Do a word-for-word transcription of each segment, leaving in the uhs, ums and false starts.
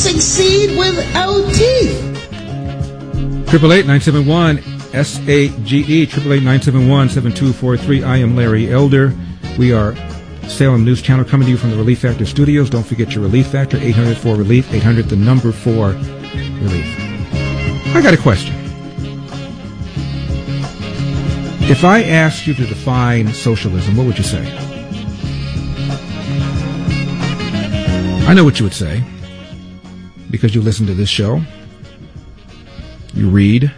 succeed without teeth. Triple eight nine seven one S A G E triple eight nine seven one seven two four three. I am Larry Elder. We are Salem News Channel coming to you from the Relief Factor Studios. Don't forget your Relief Factor, eight hundred four relief, eight hundred the number four relief. I got a question. If I asked you to define socialism, what would you say? I know what you would say, because you listen to this show. You read.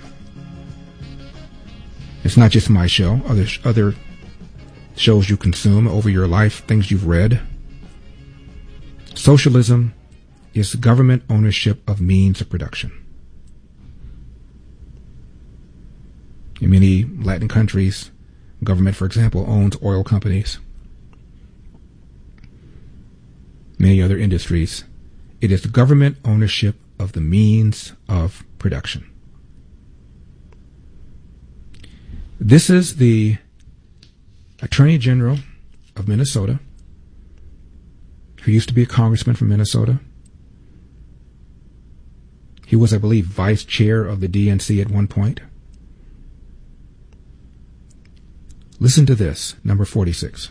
It's not just my show. Other other shows you consume over your life, things you've read. Socialism is government ownership of means of production. In many Latin countries, government, for example, owns oil companies. Many other industries. It is government ownership of the means of production. This is the Attorney General of Minnesota, who used to be a congressman from Minnesota. He was, I believe, vice chair of the D N C at one point. Listen to this, number forty-six.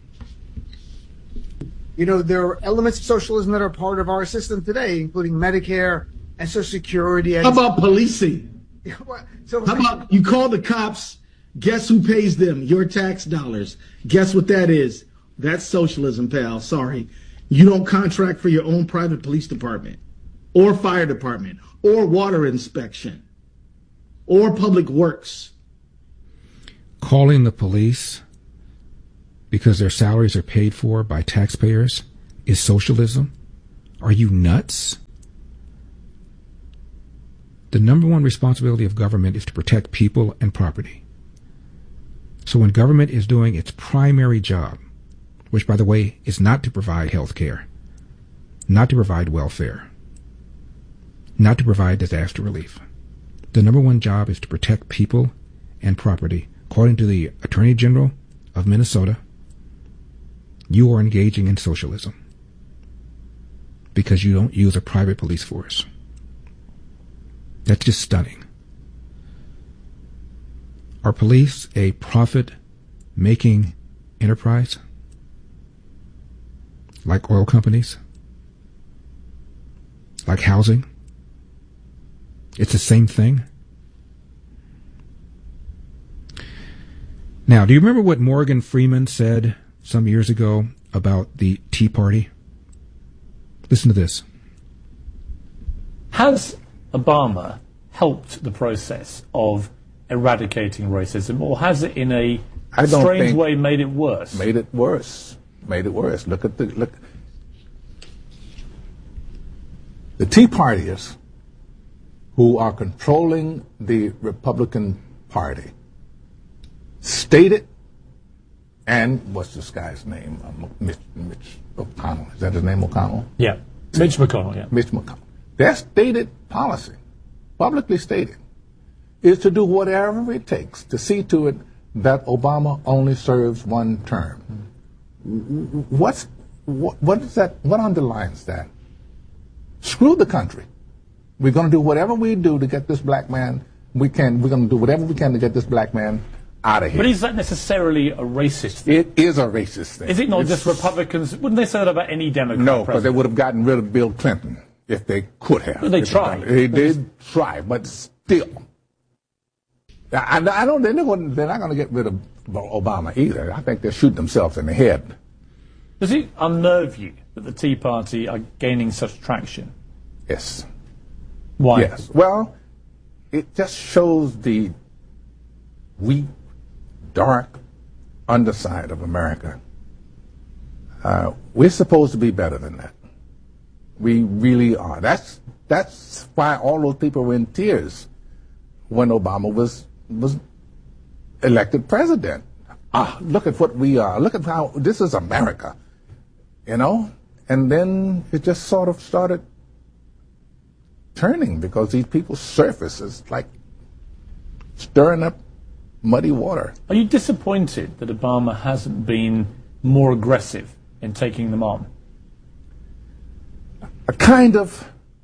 You know, there are elements of socialism that are part of our system today, including Medicare and Social Security. And How about policing? so, How about you call the cops, guess who pays them? Your tax dollars. Guess what that is? That's socialism, pal. Sorry. You don't contract for your own private police department or fire department or water inspection or public works. Calling the police because their salaries are paid for by taxpayers is socialism? Are you nuts? The number one responsibility of government is to protect people and property. So when government is doing its primary job, which, by the way, is not to provide health care, not to provide welfare, not to provide disaster relief, the number one job is to protect people and property. According to the Attorney General of Minnesota, you are engaging in socialism because you don't use a private police force. That's just stunning. Are police a profit-making enterprise like oil companies, like housing? It's the same thing. Now, do you remember what Morgan Freeman said some years ago about the Tea Party? Listen to this. Has Obama helped the process of eradicating racism, or has it in a I don't strange think way made it worse? Made it worse. Made it worse. Look at the look. The Tea Partiers who are controlling the Republican Party stated, and what's this guy's name? Uh, Mitch, Mitch McConnell. Is that his name, McConnell? Yeah, Mitch McConnell, yeah. Mitch McConnell. Their stated policy, publicly stated, is to do whatever it takes to see to it that Obama only serves one term. What's, what, what is that, what underlines that? Screw the country. We're going to do whatever we do to get this black man, we can, we're going to do whatever we can to get this black man out of here. But is that necessarily a racist thing? It is a racist thing. Is it not it's, just Republicans? Wouldn't they say that about any Democrat No, because president? they would have gotten rid of Bill Clinton if they could have. Well, they tried. They did try, but still. I, I don't, they're not going to get rid of Obama either. I think they're shooting themselves in the head. Does it unnerve you that the Tea Party are gaining such traction? Yes. Why? Yes. Well, it just shows the weak, dark underside of America. Uh, we're supposed to be better than that. We really are. That's that's why all those people were in tears when Obama was was elected president. Ah, look at what we are. Look at how this is America, you know. And then it just sort of started turning because these people's surface is like stirring up muddy water. Are you disappointed that Obama hasn't been more aggressive in taking them on? A kind of,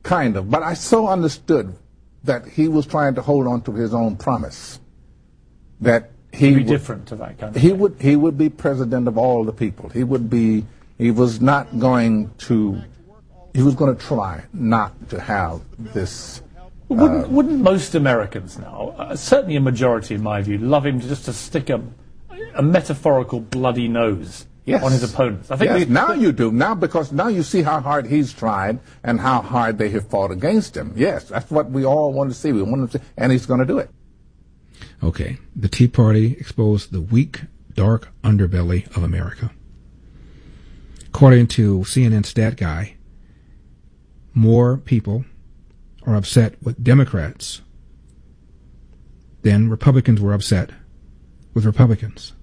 Kind of. But I so understood that he was trying to hold on to his own promise. That he He'd be would, different to that kind of he thing. would he would be president of all the people. He would be he was not going to he was going to try not to have this. Wouldn't, uh, wouldn't most Americans now, uh, certainly a majority in my view, love him just to stick a, a metaphorical bloody nose yes. on his opponents? I think yes, we, now you do. Now because now you see how hard he's tried and how hard they have fought against him. Yes, that's what we all want to see. We want to see, and he's going to do it. Okay, the Tea Party exposed the weak, dark underbelly of America. According to C N N Stat Guy, more people are upset with Democrats than Republicans were upset with Republicans.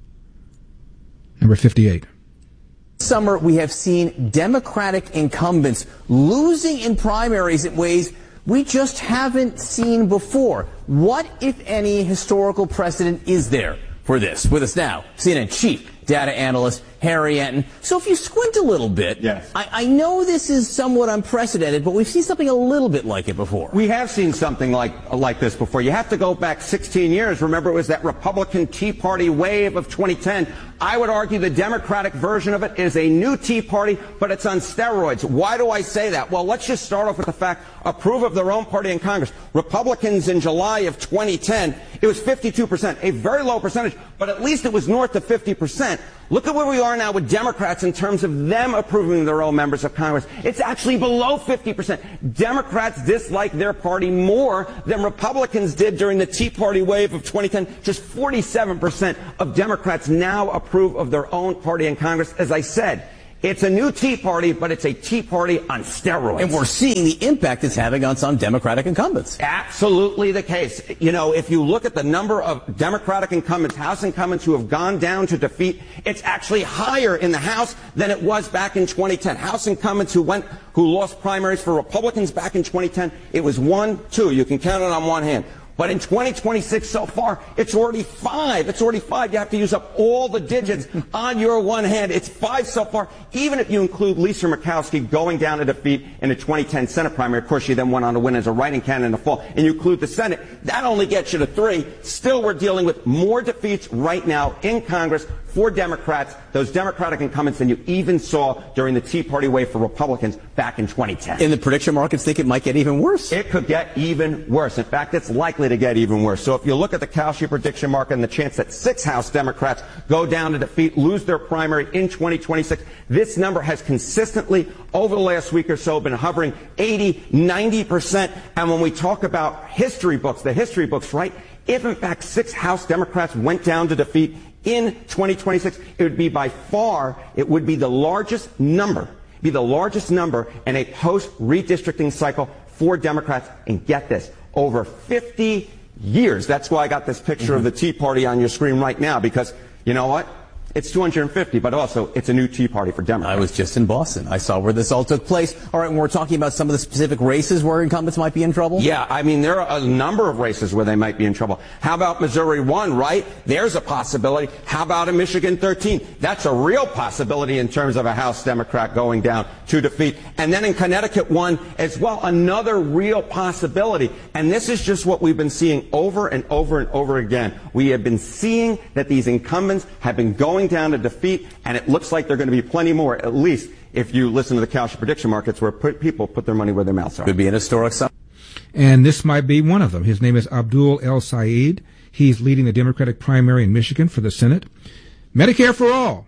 Number fifty-eight. Summer, we have seen Democratic incumbents losing in primaries in ways we just haven't seen before. What, if any, historical precedent is there for this? With us now, C N N chief data analyst Harry Enten. So if you squint a little bit, yes. I, I know this is somewhat unprecedented, but we've seen something a little bit like it before. We have seen something like like this before. You have to go back sixteen years. Remember, it was that Republican Tea Party wave of twenty ten. I would argue the Democratic version of it is a new Tea Party, but it's on steroids. Why do I say that? Well, let's just start off with the fact, approve of their own party in Congress. Republicans in July of twenty ten, it was fifty-two percent, a very low percentage, but at least it was north of fifty percent. Look at where we are now with Democrats in terms of them approving their own members of Congress. It's actually below fifty percent. Democrats dislike their party more than Republicans did during the Tea Party wave of twenty ten. Just forty-seven percent of Democrats now approve of their own party in Congress. As I said, it's a new Tea Party, but it's a Tea Party on steroids. And we're seeing the impact it's having on some Democratic incumbents. Absolutely the case. You know, if you look at the number of Democratic incumbents, House incumbents who have gone down to defeat, it's actually higher in the House than it was back in twenty ten. House incumbents who went, who lost primaries for Republicans back in twenty ten, it was one, two. You can count it on one hand. But in twenty twenty-six so far, it's already five. It's already five. You have to use up all the digits on your one hand. It's five so far, even if you include Lisa Murkowski going down to defeat in the twenty ten Senate primary. Of course, she then went on to win as a write-in candidate in the fall. And you include the Senate, that only gets you to three. Still, we're dealing with more defeats right now in Congress for Democrats, those Democratic incumbents, than you even saw during the Tea Party wave for Republicans back in twenty ten. And the prediction markets think it might get even worse. It could get even worse. In fact, it's likely to get even worse. So if you look at the Kalshi prediction market and the chance that six House Democrats go down to defeat, lose their primary in twenty twenty-six, this number has consistently, over the last week or so, been hovering eighty, ninety percent. And when we talk about history books, the history books, right, if in fact six House Democrats went down to defeat in twenty twenty-six, it would be by far, it would be the largest number, be the largest number in a post-redistricting cycle for Democrats. And get this, over fifty years. That's why I got this picture mm-hmm. of the Tea Party on your screen right now, because you know what? It's two hundred fifty, but also it's a new Tea Party for Democrats. I was just in Boston. I saw where this all took place. All right, when we're talking about some of the specific races where incumbents might be in trouble? Yeah, I mean, there are a number of races where they might be in trouble. How about Missouri one, right? There's a possibility. How about in Michigan thirteen? That's a real possibility in terms of a House Democrat going down to defeat. And then in Connecticut one as well, another real possibility. And this is just what we've been seeing over and over and over again. We have been seeing that these incumbents have been going down to defeat, and it looks like there are going to be plenty more, at least if you listen to the Kalshi prediction markets, where put, people put their money where their mouths are. Could be an historic summer. And this might be one of them. His name is Abdul El Sayed. He's leading the Democratic primary in Michigan for the Senate. Medicare for all.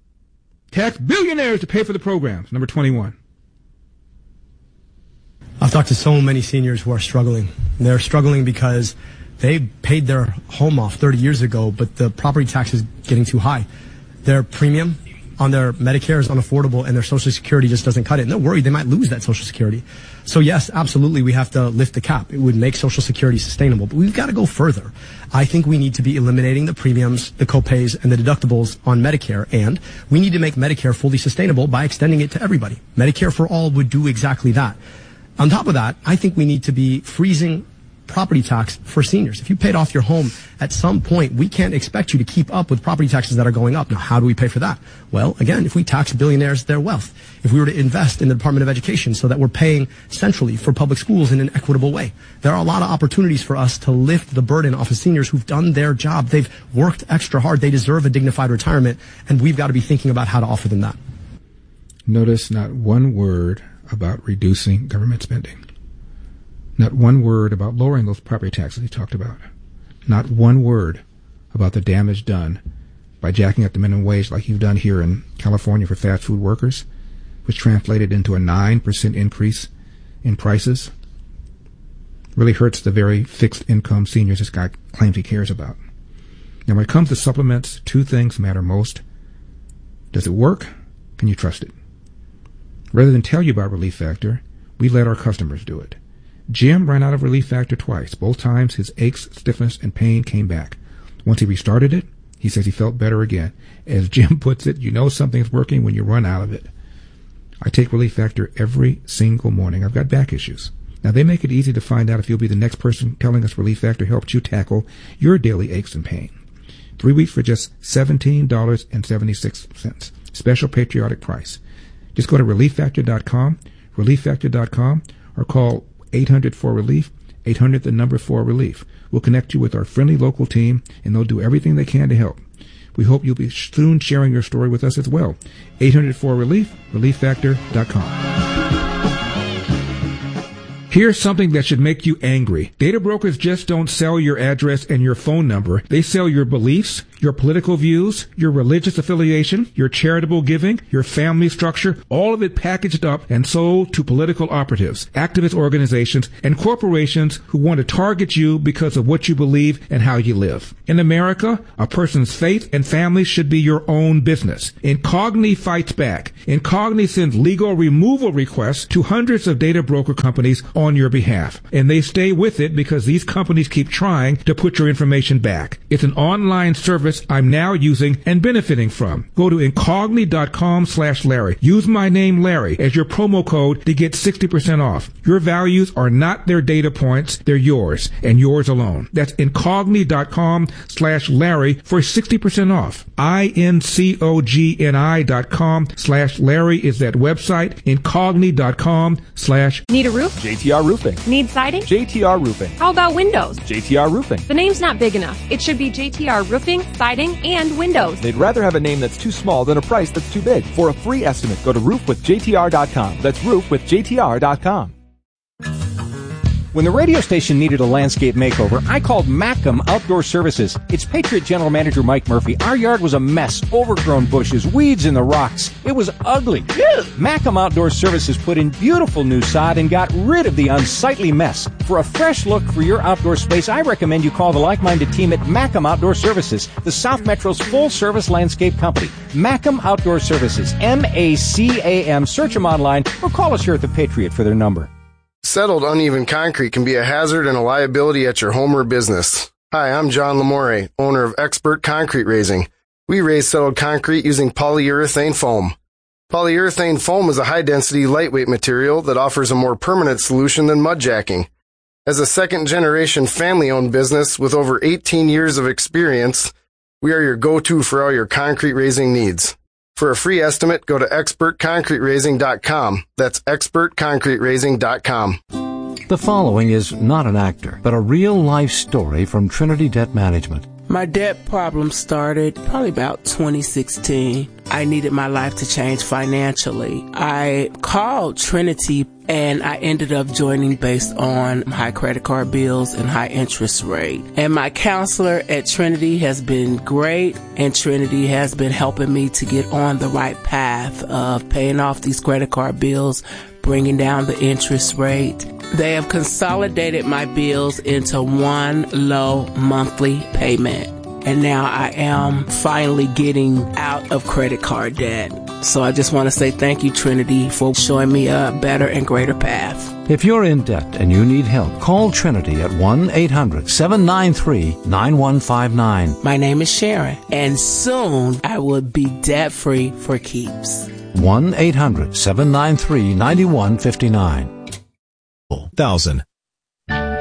Tax billionaires to pay for the programs. Number twenty-one. I've talked to so many seniors who are struggling. They're struggling because they paid their home off thirty years ago, but the property tax is getting too high. Their premium on their Medicare is unaffordable, and their Social Security just doesn't cut it. And they're worried they might lose that Social Security. So yes, absolutely, we have to lift the cap. It would make Social Security sustainable, but we've got to go further. I think we need to be eliminating the premiums, the copays, and the deductibles on Medicare, and we need to make Medicare fully sustainable by extending it to everybody. Medicare for all would do exactly that. On top of that, I think we need to be freezing property tax for seniors. If you paid off your home at some point, we can't expect you to keep up with property taxes that are going up. Now, how do we pay for that? Well, again, if we tax billionaires their wealth, if we were to invest in the Department of Education so that we're paying centrally for public schools in an equitable way, there are a lot of opportunities for us to lift the burden off of seniors who've done their job. They've worked extra hard. They deserve a dignified retirement, and we've got to be thinking about how to offer them that. Notice not one word about reducing government spending. Not one word about lowering those property taxes he talked about. Not one word about the damage done by jacking up the minimum wage like you've done here in California for fast food workers, which translated into a nine percent increase in prices. Really hurts the very fixed income seniors this guy claims he cares about. Now, when it comes to supplements, two things matter most. Does it work? Can you trust it? Rather than tell you about Relief Factor, we let our customers do it. Jim ran out of Relief Factor twice. Both times his aches, stiffness, and pain came back. Once he restarted it, he says he felt better again. As Jim puts it, you know something's working when you run out of it. I take Relief Factor every single morning. I've got back issues. Now, they make it easy to find out if you'll be the next person telling us Relief Factor helped you tackle your daily aches and pain. Three weeks for just seventeen dollars and seventy-six cents. Special patriotic price. Just go to relief factor dot com, relief factor dot com, or call eight hundred four relief, eight hundred the number four relief. We'll connect you with our friendly local team, and they'll do everything they can to help. We hope you'll be soon sharing your story with us as well. eight hundred four relief, relief factor dot com. Here's something that should make you angry. Data brokers just don't sell your address and your phone number. They sell your beliefs, your political views, your religious affiliation, your charitable giving, your family structure, all of it packaged up and sold to political operatives, activist organizations, and corporations who want to target you because of what you believe and how you live. In America, a person's faith and family should be your own business. Incogni fights back. Incogni sends legal removal requests to hundreds of data broker companies on your behalf. And they stay with it because these companies keep trying to put your information back. It's an online service I'm now using and benefiting from. Go to incogni dot com slash Larry. Use my name Larry as your promo code to get sixty percent off. Your values are not their data points, they're yours and yours alone. That's incogni dot com slash Larry for sixty percent off. I N C O G N I dot com slash Larry is that website. Incogni dot com slash Need a roof? J T R Roofing. Need siding? J T R Roofing. How about windows? J T R Roofing. The name's not big enough. It should be J T R Roofing, siding, and windows. They'd rather have a name that's too small than a price that's too big. For a free estimate, go to roof with J T R dot com. That's roof with J T R dot com. When the radio station needed a landscape makeover, I called Macam Outdoor Services. It's Patriot General Manager Mike Murphy. Our yard was a mess, overgrown bushes, weeds in the rocks. It was ugly. Macam Outdoor Services put in beautiful new sod and got rid of the unsightly mess. For a fresh look for your outdoor space, I recommend you call the like-minded team at Macam Outdoor Services, the South Metro's full-service landscape company. Macam Outdoor Services, M A C A M. Search them online or call us here at the Patriot for their number. Settled uneven concrete can be a hazard and a liability at your home or business. Hi, I'm John Lamore, owner of Expert Concrete Raising. We raise settled concrete using polyurethane foam. Polyurethane foam is a high-density, lightweight material that offers a more permanent solution than mud jacking. As a second-generation family-owned business with over eighteen years of experience, we are your go-to for all your concrete raising needs. For a free estimate, go to expert concrete raising dot com. That's expert concrete raising dot com. The following is not an actor, but a real-life story from Trinity Debt Management. My debt problem started probably about twenty sixteen. I needed my life to change financially. I called Trinity and I ended up joining based on high credit card bills and high interest rate. And my counselor at Trinity has been great, and Trinity has been helping me to get on the right path of paying off these credit card bills, bringing down the interest rate. They have consolidated my bills into one low monthly payment. And now I am finally getting out of credit card debt. So I just want to say thank you, Trinity, for showing me a better and greater path. If you're in debt and you need help, call Trinity at one eight hundred seven nine three nine one five nine. My name is Sharon, and soon I will be debt-free for keeps. one eight hundred seven nine three nine one five nine. Thousand.